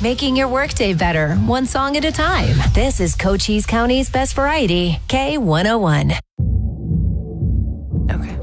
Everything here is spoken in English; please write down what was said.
Making your workday better, one song at a time. This is Cochise County's best variety, K101. Okay.